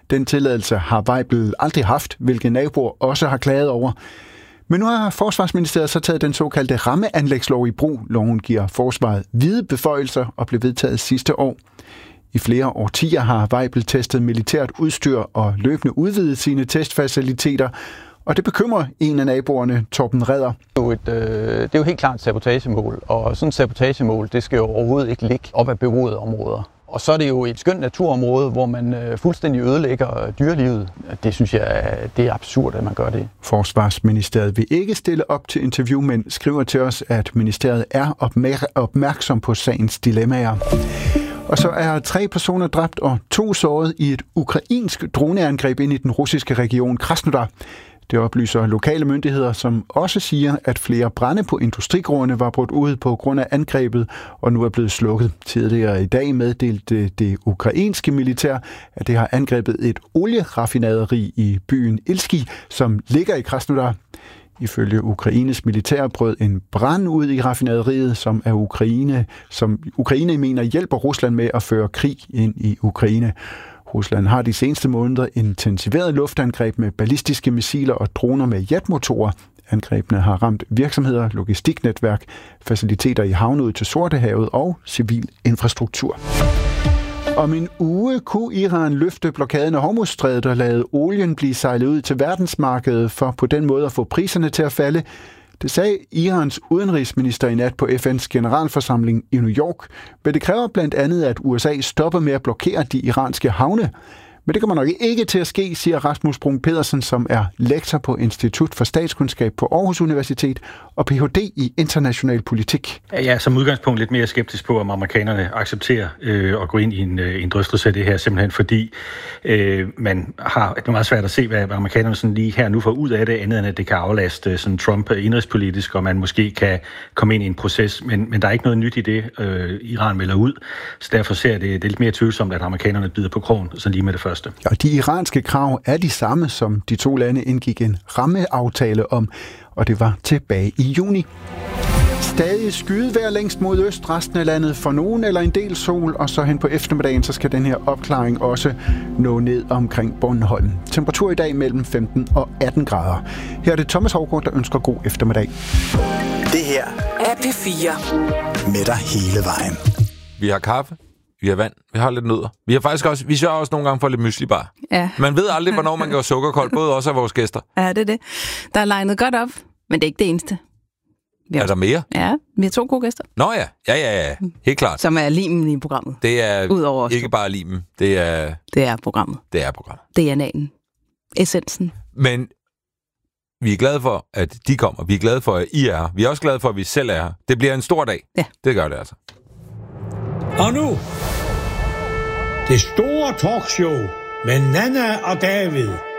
Den tilladelse har Weibel aldrig haft, hvilket naboer også har klaget over. Men nu har Forsvarsministeriet så taget den såkaldte rammeanlægslov i brug. Loven giver forsvaret vide beføjelser og blev vedtaget sidste år. I flere årtier har Weibel testet militært udstyr og løbende udvidet sine testfaciliteter, og det bekymrer en af naboerne, Torben Redder. Det er jo helt klart et sabotagemål, og sådan et sabotagemål, det skal jo overhovedet ikke ligge op ad beboede områder. Og så er det jo et skønt naturområde, hvor man fuldstændig ødelægger dyrelivet. Det synes jeg, det er absurd, at man gør det. Forsvarsministeriet vil ikke stille op til interview, men skriver til os, at ministeriet er opmærksom på sagens dilemmaer. Og så er 3 personer dræbt og 2 såret i et ukrainsk droneangreb ind i den russiske region Krasnodar. Det oplyser lokale myndigheder, som også siger, at flere brande på industrigrunde var brudt ud på grund af angrebet, og nu er blevet slukket. Tidligere i dag meddelte det ukrainske militær, at det har angrebet et olieraffinaderi i byen Ilski, som ligger i Krasnodar. Ifølge Ukraines militær brød en brand ud i raffinaderiet, som Ukraine mener hjælper Rusland med at føre krig ind i Ukraine. Rusland har de seneste måneder intensiveret luftangreb med ballistiske missiler og droner med jetmotorer. Angrebene har ramt virksomheder, logistiknetværk, faciliteter i havne ud til Sortehavet og civil infrastruktur. Om en uge kunne Iran løfte blokaden af Hormuzstrædet og lade olien blive sejlet ud til verdensmarkedet for på den måde at få priserne til at falde. Det sagde Irans udenrigsminister i nat på FN's generalforsamling i New York, men det kræver blandt andet, at USA stopper med at blokere de iranske havne. Men det kommer nok ikke til at ske, siger Rasmus Brun Pedersen, som er lektor på Institut for Statskundskab på Aarhus Universitet og Ph.D. i international politik. Ja, som udgangspunkt lidt mere skeptisk på, om amerikanerne accepterer at gå ind i en drøftelse af det her, simpelthen fordi man har det er meget svært at se, hvad amerikanerne sådan lige her nu får ud af det, andet end at det kan aflaste sådan Trump indrigspolitisk, og man måske kan komme ind i en proces, men der er ikke noget nyt i det, Iran melder ud, så derfor ser det lidt mere tvivlsomt, at amerikanerne bider på krogen, sådan lige med det første. Og de iranske krav er de samme, som de 2 lande indgik en rammeaftale om, og det var tilbage i juni. Stadig skydevejr længst mod øst, resten af landet for nogen eller en del sol, og så hen på eftermiddagen, så skal den her opklaring også nå ned omkring Bornholm. Temperatur i dag mellem 15 og 18 grader. Her er det Thomas Haugaard, der ønsker god eftermiddag. Det her er P4. Med dig hele vejen. Vi har kaffe. Vi har vand, vi har lidt nødder. Vi har faktisk også, vi sørger også nogle gange for lidt myslibar. Ja. Man ved aldrig, hvornår man gør sukkerkold, både også af vores gæster. Ja, det er det. Der er legnet godt op, men det er ikke det eneste. Er der mere? Ja, vi har 2 gode gæster. Nå ja. Helt klart. Som er limen i programmet. Det er udover ikke bare limen. Det er programmet. Det er programmet. DNA'en. Essensen. Men vi er glade for, at de kommer. Vi er glade for, at I er her. Vi er også glade for, at vi selv er her. Det bliver en stor dag. Ja. Det gør det altså. Og nu, det store talkshow med Nanna og David.